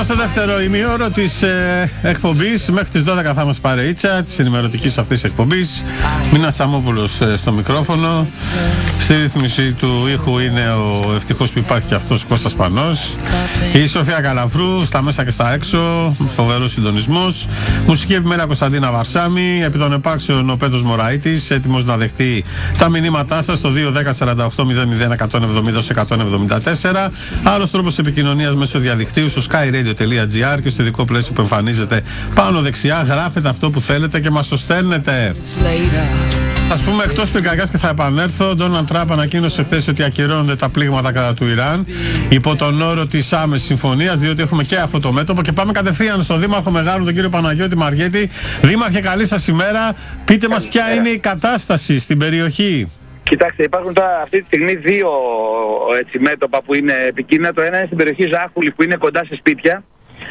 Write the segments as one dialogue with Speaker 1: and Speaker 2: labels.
Speaker 1: Μπαίνουμε στο δεύτερο ημίωρο της εκπομπής. Μέχρι τις 12 θα μας παρεΐτσα της ενημερωτικής αυτής εκπομπής. Μίνας Σαμόπουλος στο μικρόφωνο. Στη ρύθμιση του ήχου είναι ο ευτυχώς που υπάρχει και αυτός Κώστας Πανός. Η Σοφία Καλαφρού στα μέσα και στα έξω. Φοβερός συντονισμός. Μουσική επιμέλεια Κωνσταντίνα Βαρσάμι. Επί των επάξεων ο Πέτρος Μωραΐτης. Έτοιμος να δεχτεί τα μηνύματά σας στο 2-10-48-00-170-174. Άλλος τρόπος επικοινωνίας μέσω διαδικτύου στο skyradio.gr και στο ειδικό πλαίσιο που εμφανίζεται πάνω δεξιά. Γράφετε αυτό που θέλετε και μας το στέλνετε. Ας πούμε, εκτός πυρκαγιάς, και θα επανέλθω, ο Ντόναλντ Τραμπ ανακοίνωσε χθες ότι ακυρώνονται τα πλήγματα κατά του Ιράν υπό τον όρο της άμεσης συμφωνίας, διότι έχουμε και αυτό το μέτωπο. Και πάμε κατευθείαν στον Δήμαρχο Μεγάρου, τον κύριο Παναγιώτη Μαργέτη. Δήμαρχε, καλή σας ημέρα. Πείτε μας ποια είναι η κατάσταση στην περιοχή.
Speaker 2: Κοιτάξτε, υπάρχουν τώρα αυτή τη στιγμή δύο μέτωπα που είναι επικίνδυνα. Το ένα είναι στην περιοχή Ζάχουλη που είναι κοντά σε σπίτια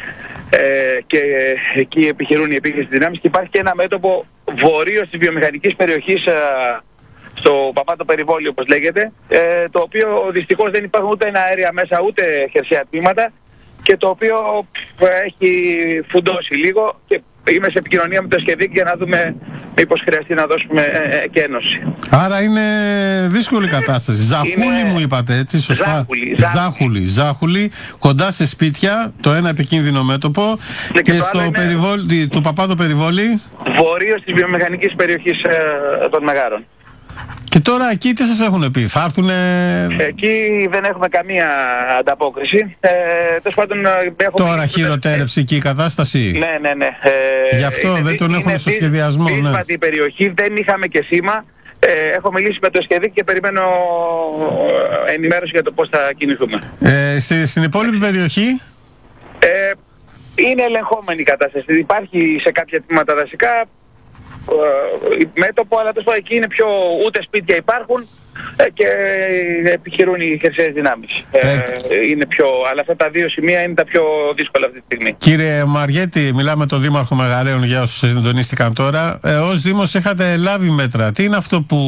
Speaker 2: και εκεί επιχειρούν οι επίχειρες δυνάμεις, και υπάρχει και ένα μέτωπο βορείως της βιομηχανικής περιοχής στο Παπάτο Περιβόλι, όπως λέγεται, το οποίο δυστυχώς δεν υπάρχουν ούτε αέρια μέσα ούτε χερσαία τμήματα και το οποίο έχει φουντώσει λίγο, και είμαι σε επικοινωνία με το ΣΚΕΔΙΚ για να δούμε μήπως χρειαστεί να δώσουμε εκένωση.
Speaker 1: Άρα είναι δύσκολη κατάσταση. Ζάχουλη μου είπατε, έτσι, σωστά? Ζάχουλη, κοντά σε σπίτια, το ένα επικίνδυνο μέτωπο, και στο περιβόλι, του Παπάτο Περιβόλι,
Speaker 2: βορείως της βιομηχανικής περιοχής των Μεγάρων.
Speaker 1: Και τώρα εκεί τι σας έχουν πει, θα έρθουνε?
Speaker 2: Εκεί δεν έχουμε καμία ανταπόκριση.
Speaker 1: Τώρα χειροτέρεψε εκεί η κατάσταση.
Speaker 2: Ναι.
Speaker 1: Γι' αυτό δεν τον έχουν στο σχεδιασμό.
Speaker 2: Είναι δύσβατη περιοχή, δεν είχαμε και σήμα. Έχω μιλήσει με το ΣΚΕΔΙΚ και περιμένω ενημέρωση για το πώς θα κινηθούμε.
Speaker 1: Στην υπόλοιπη περιοχή?
Speaker 2: Είναι ελεγχόμενη η κατάσταση. Υπάρχει σε κάποια τμήματα δασικά μέτωπο, αλλά τόσο εκεί είναι πιο, ούτε σπίτια υπάρχουν και επιχειρούν οι χερσαίες δυνάμεις. Είναι πιο, αλλά αυτά τα δύο σημεία είναι τα πιο δύσκολα αυτή τη στιγμή. Κύριε
Speaker 1: Μαργέτη, μιλάμε τον Δήμαρχο Μεγαρέων, για όσους συντονίστηκαν τώρα. Ως Δήμος είχατε λάβει μέτρα. Τι είναι αυτό που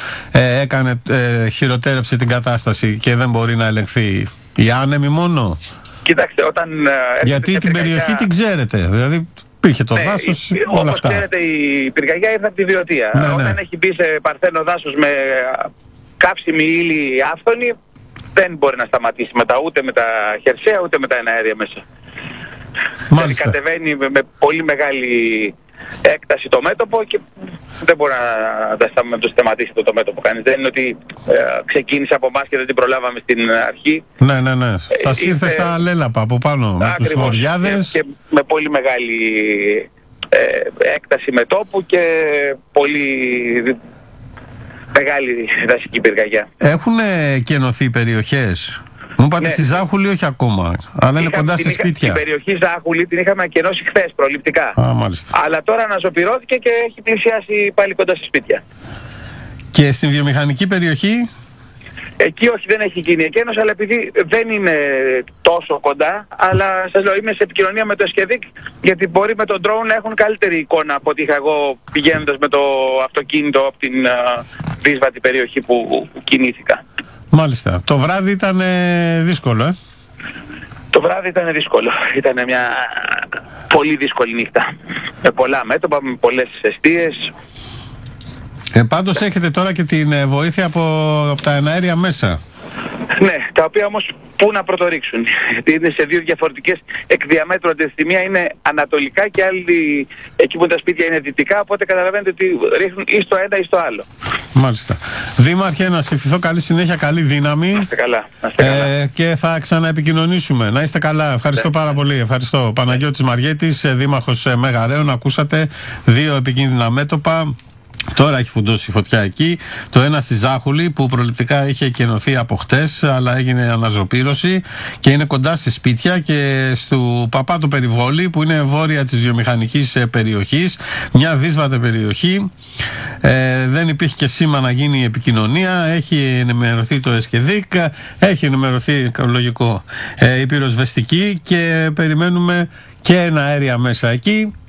Speaker 1: χειροτέρεψε την κατάσταση και δεν μπορεί να ελεγχθεί? Η άνεμη μόνο?
Speaker 2: Κοιτάξτε, όταν
Speaker 1: γιατί την περιοχή την ξέρετε, δηλαδή υπήρχε το δάσος, όλα
Speaker 2: όπως
Speaker 1: αυτά.
Speaker 2: Ξέρετε, η πυρκαγιά ήρθε από τη Βιωτία. Όταν έχει μπει σε παρθένο δάσος με καύσιμη ύλη άφθονη, δεν μπορεί να σταματήσει μετά, ούτε με τα χερσαία ούτε με τα εναέρια μέσα. Δηλαδή κατεβαίνει με πολύ μεγάλη έκταση το μέτωπο και δεν μπορεί να το σταματήσει το μέτωπο κανείς. Δεν είναι ότι ξεκίνησε από εμάς και δεν την προλάβαμε στην αρχή.
Speaker 1: Ναι. Σας ήρθε σαν λέλαπα από πάνω με τους βοριάδες.
Speaker 2: Και με πολύ μεγάλη έκταση μετώπου και πολύ μεγάλη δασική πυρκαγιά.
Speaker 1: Έχουν κενωθεί περιοχές? Μου είπατε στη Ζάχουλη όχι ακόμα, αλλά είναι κοντά σε σπίτια.
Speaker 2: Την περιοχή Ζάχουλη την είχαμε ακενώσει χθες προληπτικά. Αλλά τώρα αναζωπυρώθηκε και έχει πλησιάσει πάλι κοντά σε σπίτια.
Speaker 1: Και στην βιομηχανική περιοχή?
Speaker 2: Εκεί όχι, δεν έχει γίνει εκένωση, αλλά επειδή δεν είναι τόσο κοντά, αλλά σας λέω, είμαι σε επικοινωνία με το ΣΚΕΔΙΚ, γιατί μπορεί με τον drone να έχουν καλύτερη εικόνα από ό,τι είχα εγώ πηγαίνοντας με το αυτοκίνητο από την δύσβατη περιοχή που κινήθηκα.
Speaker 1: Μάλιστα. Το βράδυ ήταν δύσκολο,
Speaker 2: Το βράδυ ήταν δύσκολο. Ήταν μια πολύ δύσκολη νύχτα. Με πολλά μέτωπα, με πολλές εστίες.
Speaker 1: Πάντως έχετε τώρα και την βοήθεια από τα εναέρια μέσα.
Speaker 2: Ναι, τα οποία όμως πού να πρωτορίξουν. Γιατί είναι σε δύο διαφορετικές εκδιαμέτρου αντίστοιχα. Τη μία είναι ανατολικά και άλλη εκεί που τα σπίτια είναι δυτικά. Οπότε καταλαβαίνετε ότι ρίχνουν ή στο ένα ή στο άλλο.
Speaker 1: Μάλιστα. Δήμαρχε, να σε ευχηθώ καλή συνέχεια, καλή δύναμη.
Speaker 2: Να είστε καλά.
Speaker 1: Και θα ξαναεπικοινωνήσουμε. Να είστε καλά. Ευχαριστώ πάρα πολύ. Ευχαριστώ. Παναγιώτης Μαργέτης, Δήμαρχος Μεγαρέων. Ακούσατε δύο επικίνδυνα μέτωπα. Τώρα έχει φουντώσει η φωτιά εκεί. Το ένα στη Ζάχουλη που προληπτικά είχε εκενωθεί από χτες, αλλά έγινε αναζωπήρωση και είναι κοντά στη σπίτια, και στο Παπάτο Περιβόλι που είναι βόρεια της βιομηχανικής περιοχής, μια δύσβατη περιοχή. Δεν υπήρχε και σήμα να γίνει η επικοινωνία. Έχει ενημερωθεί το ΕΣΚΕΔΙΚ, έχει ενημερωθεί, λογικό, η πυροσβεστική, και περιμένουμε και ένα αέρια μέσα εκεί.